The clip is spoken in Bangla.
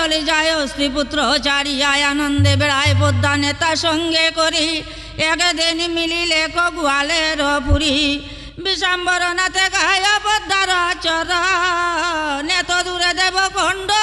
চলে যায় স্ত্রীপুত্র চারিয়ায় আনন্দে বেড়ায় পদ্মা নেতা সঙ্গে করি একদিন মিলিলে গোয়ালের পুরী বিশাম্বরনাথে গায় পদ্মার চর নেত দূরে দেব খণ্ড